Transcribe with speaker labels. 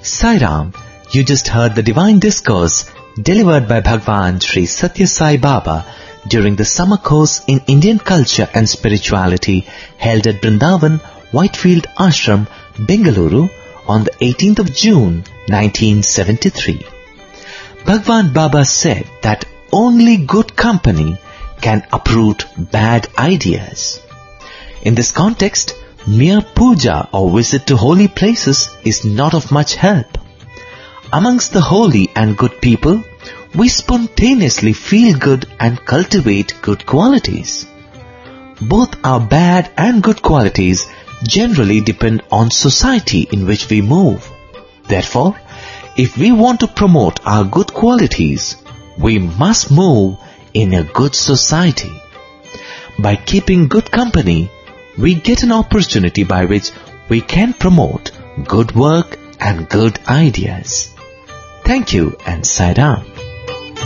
Speaker 1: Sai Ram, you just heard the divine discourse delivered by Bhagwan Sri Satya Sai Baba during the summer course in Indian culture and spirituality held at Brindavan, Whitefield Ashram, Bengaluru on the 18th of June 1973. Bhagwan Baba said that only good company can uproot bad ideas. In this context, mere puja or visit to holy places is not of much help. Amongst the holy and good people, we spontaneously feel good and cultivate good qualities. Both our bad and good qualities generally depend on society in which we move. Therefore, if we want to promote our good qualities, we must move in a good society. By keeping good company, we get an opportunity by which we can promote good work and good ideas. Thank you and Sai Ram.